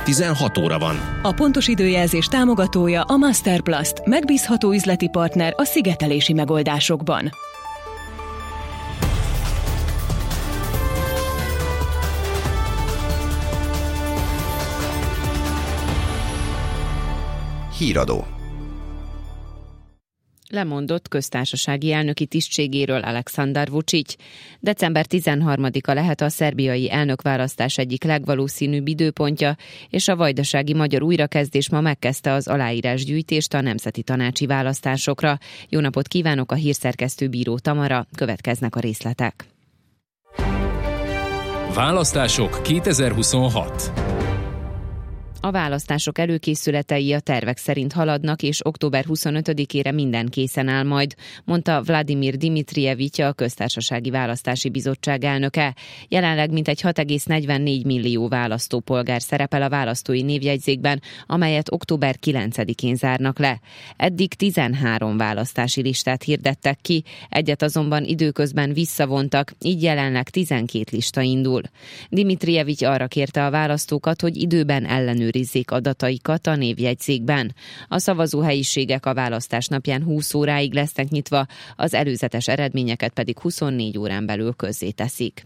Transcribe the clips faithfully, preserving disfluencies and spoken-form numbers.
tizenhat óra van. A pontos időjelzés támogatója a Masterplast, megbízható üzleti partner a szigetelési megoldásokban. Híradó. Lemondott köztársasági elnöki tisztségéről Aleksandar Vučić. december tizenharmadika lehet a szerbiai elnökválasztás egyik legvalószínűbb időpontja, és a vajdasági magyar újrakezdés ma megkezdte az aláírásgyűjtést a nemzeti tanácsi választásokra. Jó napot kívánok, a hírszerkesztő Bíró Tamara, következnek a részletek. Választások kétezer-huszonhat. A választások előkészületei a tervek szerint haladnak, és október huszonötödikére minden készen áll majd, mondta Vladimir Dimitrijevics, a Köztársasági Választási Bizottság elnöke. Jelenleg mintegy hat egész negyvennégy millió választópolgár szerepel a választói névjegyzékben, amelyet október kilencedikén zárnak le. Eddig tizenhárom választási listát hirdettek ki, egyet azonban időközben visszavontak, így jelenleg tizenkét lista indul. Dimitrijevics arra kérte a választókat, hogy időben ellenőrizzék adataikat a névjegyzékben. A szavazóhelyiségek a választás napján húsz óráig lesznek nyitva, az előzetes eredményeket pedig huszonnégy órán belül közzéteszik.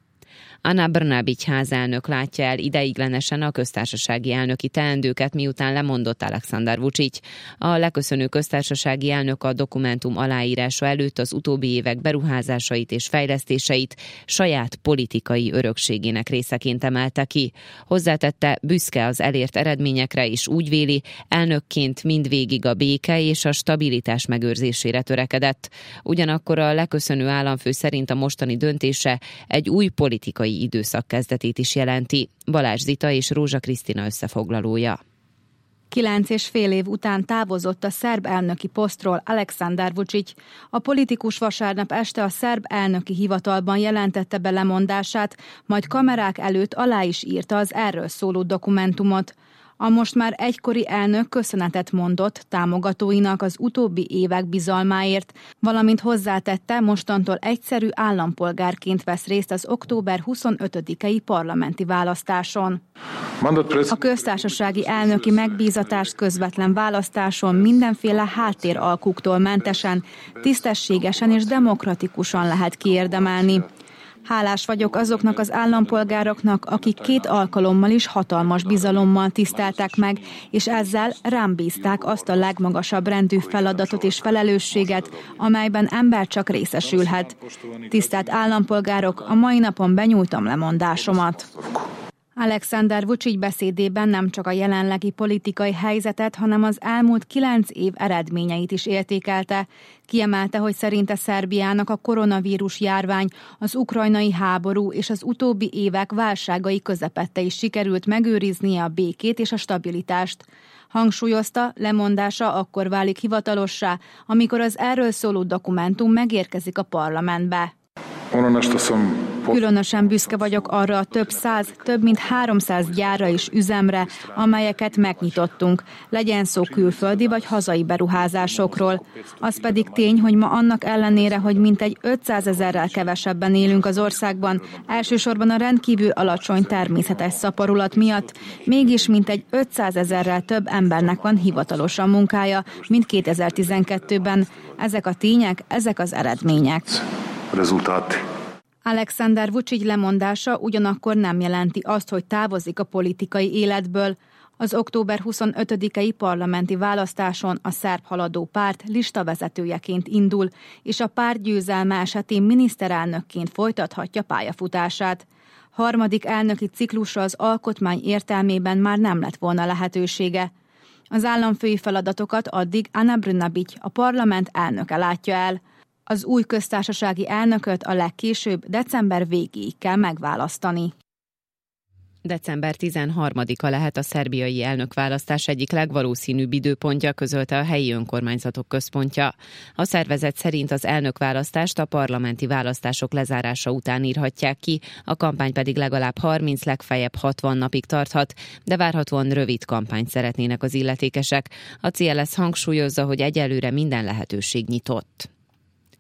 Ana Brnabić házelnök látja el ideiglenesen a köztársasági elnöki teendőket, miután lemondott Aleksandar Vučić. A leköszönő köztársasági elnök a dokumentum aláírása előtt az utóbbi évek beruházásait és fejlesztéseit saját politikai örökségének részeként emelte ki. Hozzátette, büszke az elért eredményekre, és úgy véli, elnökként mindvégig a béke és a stabilitás megőrzésére törekedett. Ugyanakkor a leköszönő államfő szerint a mostani döntése egy új politikai időszak kezdetét is jelenti. Balázs Zita és Rózsa Krisztina összefoglalója. Kilenc és fél év után távozott a szerb elnöki posztról Aleksandar Vučić. A politikus vasárnap este a szerb elnöki hivatalban jelentette be lemondását, majd kamerák előtt alá is írta az erről szóló dokumentumot. A most már egykori elnök köszönetet mondott támogatóinak az utóbbi évek bizalmáért, valamint hozzátette, mostantól egyszerű állampolgárként vesz részt az október huszonötödikei parlamenti választáson. A köztársasági elnöki megbízatást közvetlen választáson mindenféle háttéralkuktól mentesen, tisztességesen és demokratikusan lehet kiérdemelni. Hálás vagyok azoknak az állampolgároknak, akik két alkalommal is hatalmas bizalommal tiszteltek meg, és ezzel rám bízták azt a legmagasabb rendű feladatot és felelősséget, amelyben ember csak részesülhet. Tisztelt állampolgárok, a mai napon benyújtom lemondásomat. Aleksandar Vučić beszédében nem csak a jelenlegi politikai helyzetet, hanem az elmúlt kilenc év eredményeit is értékelte. Kiemelte, hogy szerinte Szerbiának a koronavírus járvány, az ukrajnai háború és az utóbbi évek válságai közepette is sikerült megőriznie a békét és a stabilitást. Hangsúlyozta, lemondása akkor válik hivatalossá, amikor az erről szóló dokumentum megérkezik a parlamentbe. Különösen büszke vagyok arra a több száz, több mint háromszáz gyárra és üzemre, amelyeket megnyitottunk, legyen szó külföldi vagy hazai beruházásokról. Az pedig tény, hogy ma annak ellenére, hogy mintegy ötszázezerrel kevesebben élünk az országban, elsősorban a rendkívül alacsony természetes szaporulat miatt, mégis mintegy ötszázezerrel több embernek van hivatalosan munkája, mint kétezer-tizenkettőben. Ezek a tények, ezek az eredmények. Rezultát. Aleksandar Vučić lemondása ugyanakkor nem jelenti azt, hogy távozik a politikai életből. Az október huszonötödikei parlamenti választáson a szerb haladó párt listavezetőjeként indul, és a párt győzelme esetén miniszterelnökként folytathatja pályafutását. Harmadik elnöki ciklusra az alkotmány értelmében már nem lett volna lehetősége. Az államfői feladatokat addig Ana Brnabić, a parlament elnöke látja el. Az új köztársasági elnököt a legkésőbb december végéig kell megválasztani. december tizenharmadika lehet a szerbiai elnökválasztás egyik legvalószínűbb időpontja, közölte a helyi önkormányzatok központja. A szervezet szerint az elnökválasztást a parlamenti választások lezárása után írhatják ki, a kampány pedig legalább harminc, legfeljebb hatvan napig tarthat, de várhatóan rövid kampányt szeretnének az illetékesek. A cé el es hangsúlyozza, hogy egyelőre minden lehetőség nyitott.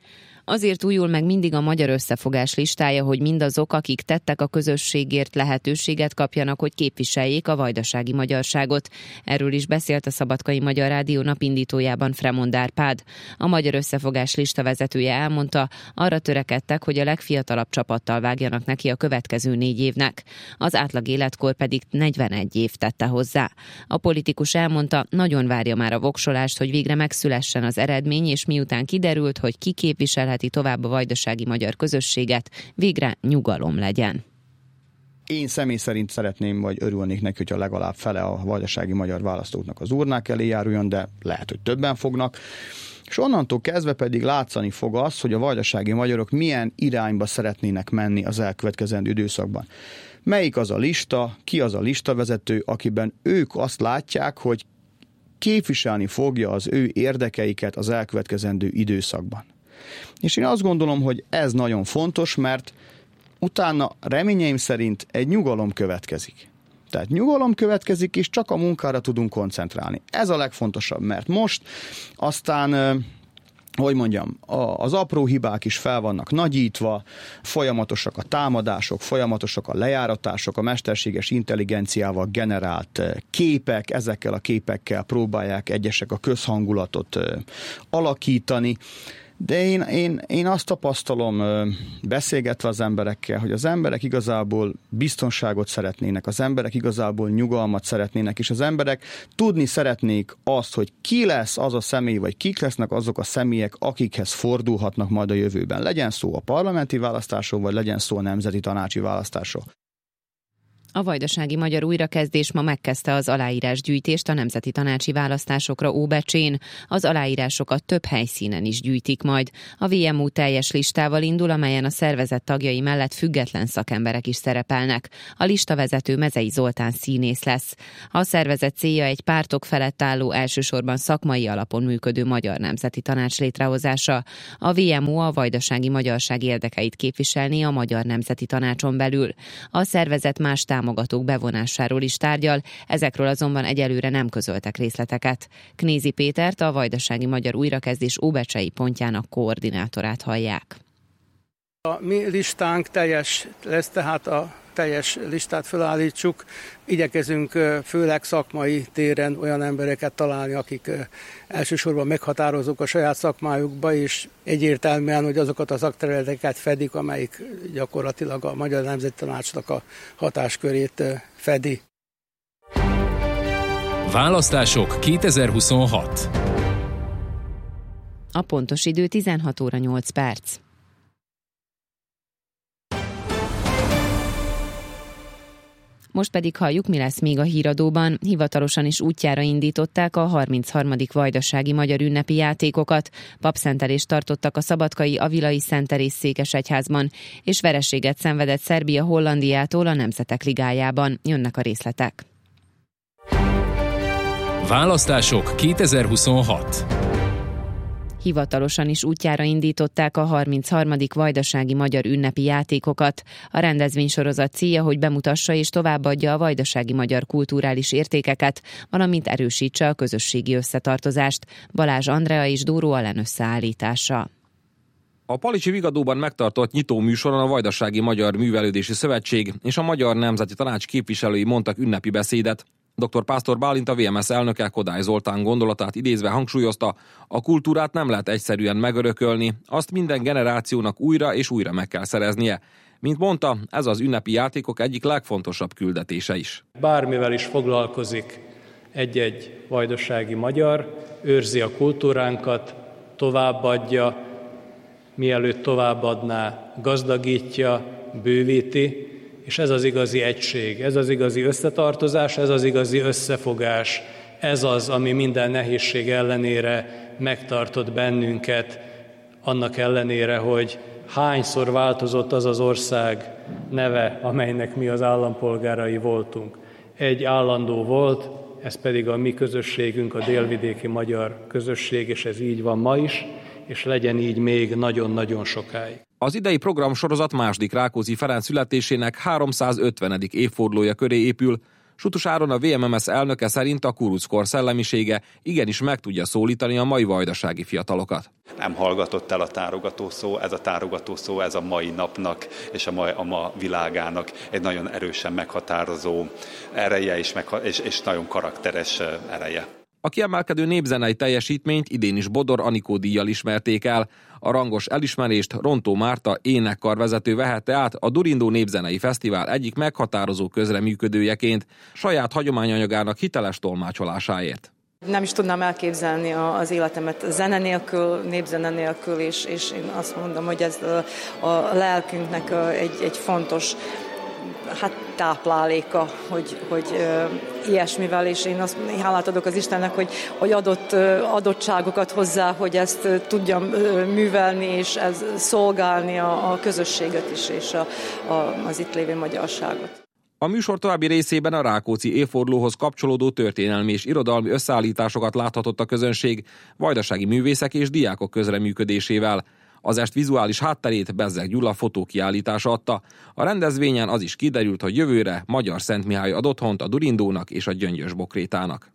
Azért újul meg mindig a Magyar Összefogás listája, hogy mindazok, akik tettek a közösségért, lehetőséget kapjanak, hogy képviseljék a vajdasági magyarságot. Erről is beszélt a Szabadkai Magyar Rádió napindítójában Fremond Árpád. A Magyar Összefogás lista vezetője elmondta, arra törekedtek, hogy a legfiatalabb csapattal vágjanak neki a következő négy évnek. Az átlag életkor pedig negyvenegy év tette hozzá. A politikus elmondta, nagyon várja már a voksolást, hogy végre megszülessen az eredmény, és miután kiderült, hogy ki képviselheti tovább a vajdasági magyar közösséget, végre nyugalom legyen. Én személy szerint szeretném, vagy örülnék neki, hogyha legalább fele a vajdasági magyar választóknak az urnák elé járuljon, de lehet, hogy többen fognak. És onnantól kezdve pedig látszani fog az, hogy a vajdasági magyarok milyen irányba szeretnének menni az elkövetkezendő időszakban. Melyik az a lista, ki az a listavezető, akiben ők azt látják, hogy képviselni fogja az ő érdekeiket az elkövetkezendő időszakban. És én azt gondolom, hogy ez nagyon fontos, mert utána reményeim szerint egy nyugalom következik. Tehát nyugalom következik, és csak a munkára tudunk koncentrálni. Ez a legfontosabb, mert most aztán, hogy mondjam, az apró hibák is fel vannak nagyítva, folyamatosak a támadások, folyamatosak a lejáratások, a mesterséges intelligenciával generált képek, ezekkel a képekkel próbálják egyesek a közhangulatot alakítani. De én, én, én azt tapasztalom, beszélgetve az emberekkel, hogy az emberek igazából biztonságot szeretnének, az emberek igazából nyugalmat szeretnének, és az emberek tudni szeretnék azt, hogy ki lesz az a személy, vagy kik lesznek azok a személyek, akikhez fordulhatnak majd a jövőben. Legyen szó a parlamenti választásról, vagy legyen szó a nemzeti tanácsi választásról. A vajdasági magyar újrakezdés ma megkezdte az aláírásgyűjtést a nemzeti tanácsi választásokra Óbecsén. Az aláírásokat több helyszínen is gyűjtik majd. A vé em u teljes listával indul, amelyen a szervezet tagjai mellett független szakemberek is szerepelnek. A listavezető Mezei Zoltán színész lesz. A szervezet célja egy pártok felett álló, elsősorban szakmai alapon működő magyar nemzeti tanács létrehozása. A vé em u a vajdasági magyarság érdekeit képviselni a Magyar Nemzeti Tanácson belül. A szervezet más támogatók bevonásáról is tárgyal, ezekről azonban egyelőre nem közöltek részleteket. Knézi Pétert, a Vajdasági Magyar Újrakezdés óbecsei pontjának koordinátorát hallják. A mi listánk teljes lesz, tehát a teljes listát felállítsuk. Igyekezünk főleg szakmai téren olyan embereket találni, akik elsősorban meghatározók a saját szakmájukba, és egyértelműen, hogy azokat a szakterületeket fedik, amelyik gyakorlatilag a Magyar Nemzeti Tanácsnak a hatáskörét fedi. Választások kétezer-huszonhat. A pontos idő tizenhat óra nyolc perc. Most pedig halljuk, mi lesz még a híradóban. Hivatalosan is útjára indították a harmincharmadik vajdasági magyar ünnepi játékokat. Papszentelést tartottak a szabadkai Avilai Szent Teréz székesegyházban, és vereséget szenvedett Szerbia Hollandiától a Nemzetek Ligájában. Jönnek a részletek. Választások kétezer-huszonhat. Hivatalosan is útjára indították a harmincharmadik vajdasági magyar ünnepi játékokat. A rendezvénysorozat célja, hogy bemutassa és továbbadja a vajdasági magyar kulturális értékeket, valamint erősítse a közösségi összetartozást. Balázs Andrea és Dóró Alen összeállítása. A Palicsi Vigadóban megtartott nyitó műsoron a Vajdasági Magyar Művelődési Szövetség és a Magyar Nemzeti Tanács képviselői mondtak ünnepi beszédet. doktor Pásztor Bálint, a vé em es elnöke Kodály Zoltán gondolatát idézve hangsúlyozta, a kultúrát nem lehet egyszerűen megörökölni, azt minden generációnak újra és újra meg kell szereznie. Mint mondta, ez az ünnepi játékok egyik legfontosabb küldetése is. Bármivel is foglalkozik egy-egy vajdasági magyar, őrzi a kultúránkat, továbbadja, mielőtt továbbadná, gazdagítja, bővíti, és ez az igazi egység, ez az igazi összetartozás, ez az igazi összefogás, ez az, ami minden nehézség ellenére megtartott bennünket, annak ellenére, hogy hányszor változott az az ország neve, amelynek mi az állampolgárai voltunk. Egy állandó volt, ez pedig a mi közösségünk, a délvidéki magyar közösség, és ez így van ma is, és legyen így még nagyon-nagyon sokáig. Az idei programsorozat második Rákóczi Ferenc születésének háromszázötvenedik évfordulója köré épül. Sutus Áron, a vé em em es elnöke szerint a kuruckor szellemisége igenis meg tudja szólítani a mai vajdasági fiatalokat. Nem hallgatott el a tárogató szó, ez a tárogató szó, ez a mai napnak és a ma, a ma világának egy nagyon erősen meghatározó ereje és, megha- és, és nagyon karakteres ereje. A kiemelkedő népzenei teljesítményt idén is Bodor Anikó díjjal ismerték el. A rangos elismerést Rontó Márta énekkarvezető vehette át a Durindó Népzenei Fesztivál egyik meghatározó közreműködőjeként, saját hagyományanyagának hiteles tolmácsolásáért. Nem is tudnám elképzelni az életemet zene nélkül, népzene nélkül, és, és én azt mondom, hogy ez a, a lelkünknek egy, egy fontos hát tápláléka, hogy, hogy uh, ilyesmivel, és én azt hálát adok az Istennek, hogy, hogy adott uh, adottságokat hozzá, hogy ezt uh, tudjam uh, művelni, és ez szolgálni a, a közösséget is, és a, a, az itt lévő magyarságot. A műsor további részében a Rákóczi évfordulóhoz kapcsolódó történelmi és irodalmi összeállításokat láthatott a közönség, vajdasági művészek és diákok közreműködésével. Az est vizuális hátterét Bezzeg Gyula fotókiállítása adta. A rendezvényen az is kiderült, hogy jövőre Magyar Szent Mihály ad otthont a Durindónak és a Gyöngyös Bokrétának.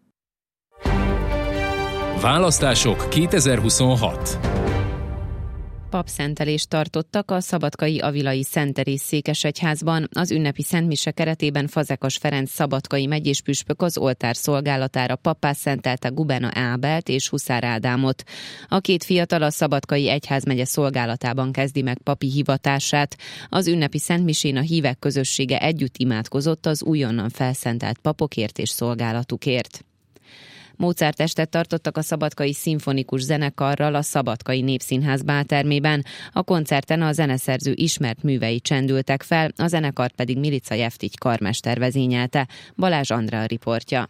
Választások kétezer-huszonhat. Papszentelést tartottak a szabadkai Avilai Szent Teréz székesegyházban. Az ünnepi szentmise keretében Fazekas Ferenc szabadkai megyéspüspök az oltár szolgálatára pappá szentelte Gubena Ábelt és Huszár Ádámot. A két fiatal a szabadkai egyházmegye szolgálatában kezdi meg papi hivatását. Az ünnepi szentmisén a hívek közössége együtt imádkozott az újonnan felszentelt papokért és szolgálatukért. Mozart estet tartottak a Szabadkai Szimfonikus Zenekarral a Szabadkai Népszínház báltermében. A koncerten a zeneszerző ismert művei csendültek fel, a zenekart pedig Milica Jeftigy karmester vezényelte. Balázs Andrea riportja.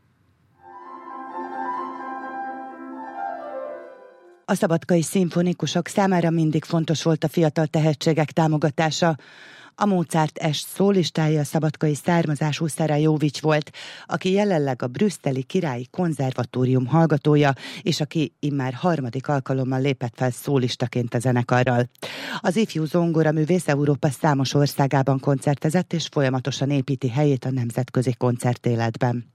A szabadkai szimfonikusok számára mindig fontos volt a fiatal tehetségek támogatása. A Mozart est szólistája a szabadkai származású Szara Jóvics volt, aki jelenleg a brüsszeli Királyi Konzervatórium hallgatója, és aki immár harmadik alkalommal lépett fel szólistaként a zenekarral. Az ifjú zongoraművész Európa számos országában koncertezett, és folyamatosan építi helyét a nemzetközi koncertéletben.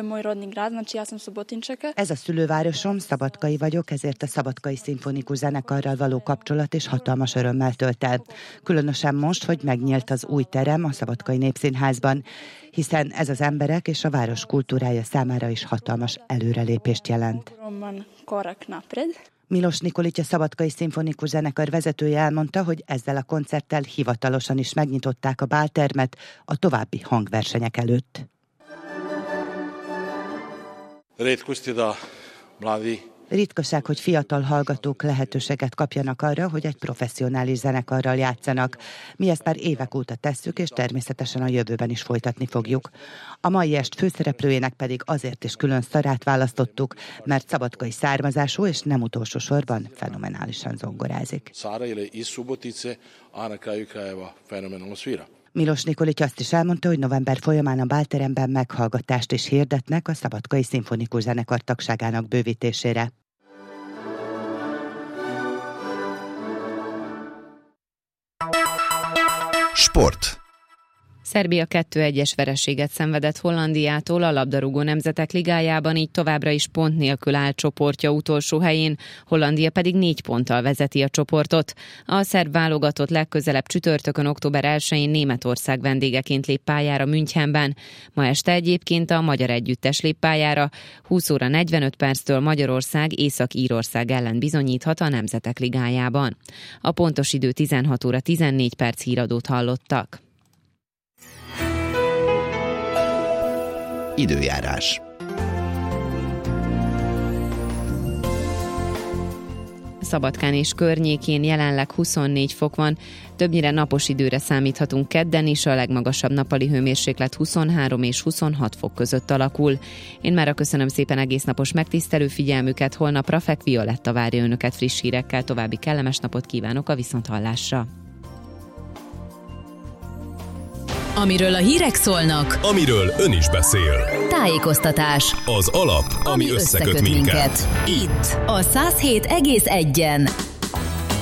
Ez a szülővárosom, szabadkai vagyok, ezért a Szabadkai Szimfonikus Zenekarral való kapcsolat és hatalmas örömmel tölt el. Különösen most, hogy megnyílt az új terem a Szabadkai Népszínházban, hiszen ez az emberek és a város kultúrája számára is hatalmas előrelépést jelent. Milos Nikolics, a Szabadkai Szimfonikus Zenekar vezetője elmondta, hogy ezzel a koncerttel hivatalosan is megnyitották a báltermet a további hangversenyek előtt. Ritkaság, hogy fiatal hallgatók lehetőséget kapjanak arra, hogy egy professzionális zenekarral játszanak. Mi ezt már évek óta tesszük, és természetesen a jövőben is folytatni fogjuk. A mai est főszereplőjének pedig azért is külön Szarát választottuk, mert szabadkai származású és nem utolsó sorban fenomenálisan zongorázik. Milos Nikolics azt is elmondta, hogy november folyamán a bálteremben meghallgatást is hirdetnek a Szabadkai Szimfonikus Zenekar tagságának bővítésére. Sport. Szerbia kettő egyes vereséget szenvedett Hollandiától a labdarúgó nemzetek ligájában, így továbbra is pont nélkül áll csoportja utolsó helyén, Hollandia pedig négy ponttal vezeti a csoportot. A szerb válogatott legközelebb csütörtökön október elsején Németország vendégeként lép pályára Münchenben. Ma este egyébként a magyar együttes lép pályára, húsz óra negyvenöt perctől Magyarország Észak-Írország ellen bizonyíthat a nemzetek ligájában. A pontos idő tizenhat óra tizennégy perc híradót hallottak. Időjárás. Szabadkán és környékén jelenleg huszonnégy fok van, többnyire napos időre számíthatunk kedden is, a legmagasabb nappali hőmérséklet huszonhárom és huszonhat fok között alakul. Én mára köszönöm szépen egész napos megtisztelő figyelmüket, holnap Rafek Violetta várja önöket friss hírekkel, további kellemes napot kívánok, a viszonthallásra. Amiről a hírek szólnak, amiről ön is beszél. Tájékoztatás. Az alap, ami, ami összeköt, összeköt minket. minket. Itt a száz hét egész egyen.